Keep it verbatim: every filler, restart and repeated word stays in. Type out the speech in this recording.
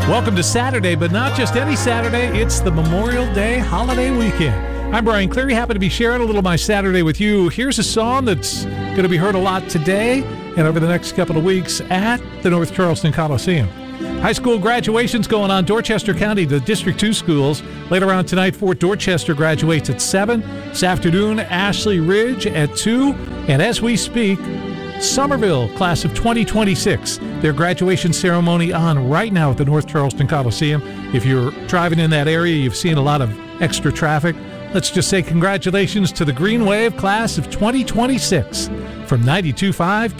Welcome to Saturday, but not just any Saturday. It's the Memorial Day holiday weekend. I'm Brian Cleary, happy to be sharing a little of my Saturday with you. Here's a song that's going to be heard a lot today and over the next couple of weeks at the North Charleston Coliseum. High school graduations going on. Dorchester County, the District two schools. Later on tonight, Fort Dorchester graduates at seven. This afternoon, Ashley Ridge at two. And as we speak, Somerville, class of twenty twenty-six. Their graduation ceremony on right now at the North Charleston Coliseum. If you're driving in that area, you've seen a lot of extra traffic. Let's just say congratulations to the Green Wave class of twenty twenty-six from ninety-two point five